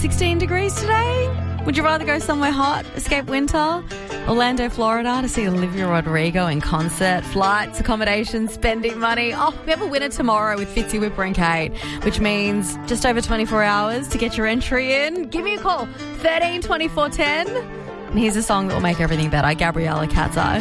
16 degrees today. Would you rather go somewhere hot, escape winter? Orlando, Florida to see Olivia Rodrigo in concert, flights, accommodation, spending money. Oh, we have a winner tomorrow with Fitzy, Whipper and Kate, which means just over 24 hours to get your entry in. Give me a call, 13 24 10. And here's a song that will make everything better, Gabriella Cat's Eye.